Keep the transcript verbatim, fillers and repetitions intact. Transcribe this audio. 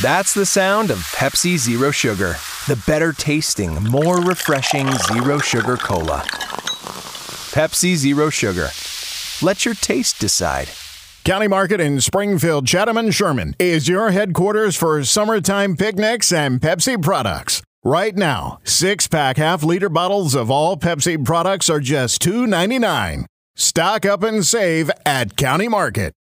That's the sound of Pepsi Zero Sugar. The better tasting, more refreshing Zero Sugar Cola. Pepsi Zero Sugar. Let your taste decide. County Market in Springfield, Chatham, and Sherman is your headquarters for summertime picnics and Pepsi products. Right now, six-pack half-liter bottles of all Pepsi products are just two ninety-nine. Stock up and save at County Market.